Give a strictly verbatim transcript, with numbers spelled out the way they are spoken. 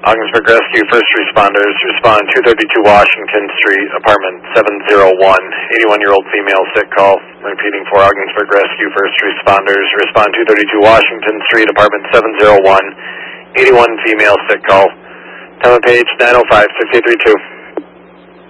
Ogdensburg Rescue First Responders, respond two thirty-two Washington Street, apartment seven oh one, eighty-one-year-old female sick call. Repeating for Ogdensburg Rescue First Responders, respond two thirty-two Washington Street, apartment seven oh one, eighty-one female sick call. Time of page nine oh five, six eight three two.